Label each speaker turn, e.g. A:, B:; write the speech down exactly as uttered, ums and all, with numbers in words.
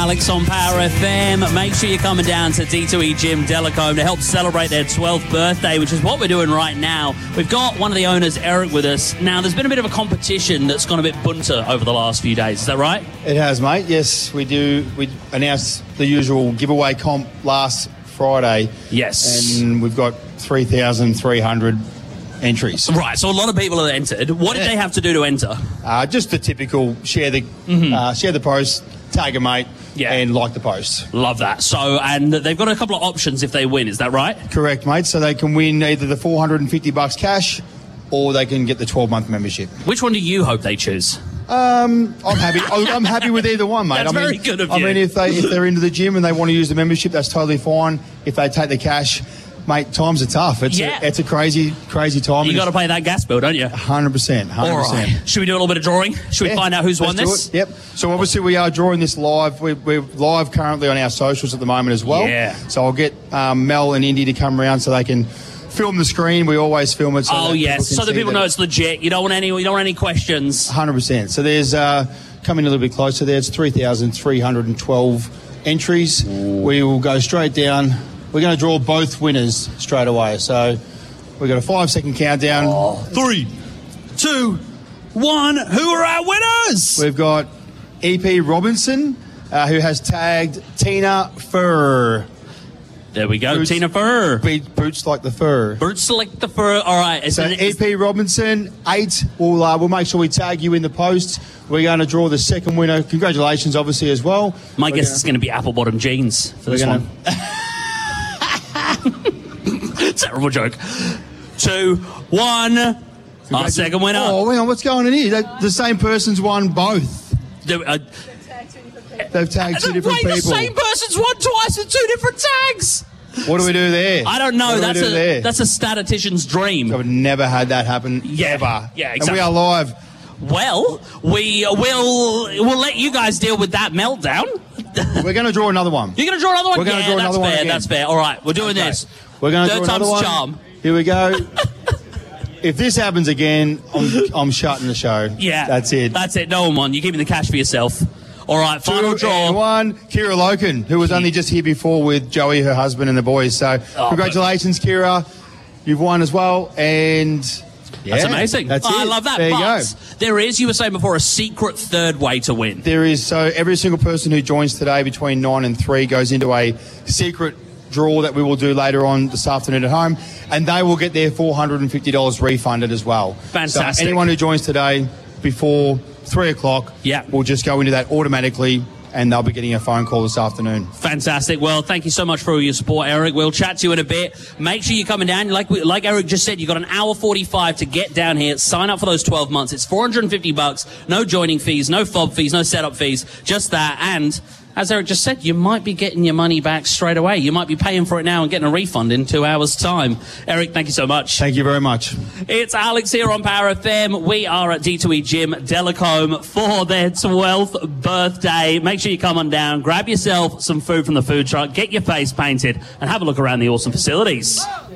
A: Alex on Power F M. Make sure you're coming down to D two E Gym Delacombe to help celebrate their twelfth birthday, which is what we're doing right now. We've got one of the owners, Eric, with us. Now, there's been a bit of a competition that's gone a bit bunter over the last few days. Is that right?
B: It has, mate. Yes, we do. We announced the usual giveaway comp last Friday.
A: Yes.
B: And we've got three thousand three hundred entries.
A: Right, so a lot of people have entered. What did
B: Yeah.
A: they have to do to enter?
B: Uh, just the typical share the mm-hmm. uh, share the post, tag a mate,
A: Yeah.
B: and like the post.
A: Love that. So, and they've got a couple of options if they win. Is that right?
B: Correct, mate. So they can win either the four hundred fifty bucks cash, or they can get the twelve month membership.
A: Which one do you hope they choose?
B: Um, I'm happy. I'm happy with either one, mate.
A: That's
B: I mean,
A: very good of
B: I
A: you.
B: mean, if they if they're into the gym and they want to use the membership, that's totally fine. If they take the cash, mate, times are tough. It's
A: Yeah.
B: a, it's a crazy crazy time.
A: You got to pay that gas bill, don't you?
B: Hundred percent, hundred
A: All
B: percent.
A: right. Should we do a little bit of drawing? Should we find out who's won this?
B: Yep. So obviously we are drawing this live. We're, we're live currently on our socials at the moment as well.
A: Yeah.
B: So I'll get um, Mel and Indy to come around so they can film the screen. We always film it. So
A: Oh
B: that
A: yes, so
B: people can
A: that
B: see
A: people
B: that
A: know it's legit. You don't want any. You don't want any questions.
B: Hundred percent. So there's uh, coming a little bit closer. There's three thousand three hundred and twelve entries. Ooh. We will go straight down. We're going to draw both winners straight away. So we've got a five second countdown.
A: Oh. Three, two, one. Who are our winners?
B: We've got E P Robinson, uh, who has tagged Tina Fur.
A: There we go.
B: Boots,
A: Tina Fur.
B: Beat boots like the fur.
A: Boots like the fur. All right. Is
B: So
A: it,
B: E
A: is,
B: P Robinson, eight. We'll uh, we'll make sure we tag you in the post. We're going to draw the second winner. Congratulations, obviously, as well.
A: my
B: We're
A: guess
B: gonna,
A: is going to be apple bottom jeans for this
B: gonna,
A: one. Terrible joke. Two, one. Our second winner.
B: Oh, hang on, what's going on here? That, the same person's won both.
A: The, uh,
B: They've tagged two different
A: wait,
B: people.
A: the same person's won twice in two different tags.
B: What do we do there?
A: I don't know.
B: What do
A: That's
B: we do
A: a
B: there?
A: that's a statistician's dream.
B: I've never had that happen
A: Yeah,
B: ever.
A: yeah,
B: And
A: exactly.
B: we are live.
A: Well, we will we'll let you guys deal with that meltdown.
B: We're going to draw another one.
A: You're going to draw another one?
B: We're gonna
A: yeah,
B: draw
A: that's
B: another one
A: fair.
B: again.
A: That's fair. All right, we're doing
B: Okay.
A: this.
B: We're going to
A: Third
B: draw another
A: time's
B: one.
A: charm.
B: Here we go. If this happens again, I'm, I'm shutting the show.
A: Yeah.
B: That's it.
A: That's it. No one won. You're keeping the cash for yourself. All right, final
B: Two
A: draw.
B: and one. Kira Loken, who was only just here before with Joey, her husband, and the boys. So
A: Oh,
B: congratulations, Kira. You've won as well. And yeah,
A: That's amazing.
B: That's
A: I
B: it.
A: love that.
B: There you
A: but
B: go.
A: there is, you were saying before, a secret third way to win.
B: There is. So every single person who joins today between nine and three goes into a secret draw that we will do later on this afternoon at home, and they will get their four hundred fifty dollars refunded as well.
A: Fantastic.
B: So anyone who joins today before three o'clock
A: Yeah.
B: will just go into that automatically, and they'll be getting a phone call this afternoon.
A: Fantastic. Well, thank you so much for all your support, Eric. We'll chat to you in a bit. Make sure you're coming down. Like we, like Eric just said, you've got an hour forty-five to get down here. Sign up for those twelve months. It's four hundred fifty bucks. No joining fees, no fob fees, no setup fees. Just that. And as Eric just said, you might be getting your money back straight away. You might be paying for it now and getting a refund in two hours' time. Eric, thank you so much.
B: Thank you very much.
A: It's Alex here on Power F M. We are at D two E Gym Delacombe for their twelfth birthday. Make sure you come on down, grab yourself some food from the food truck, get your face painted, and have a look around the awesome facilities.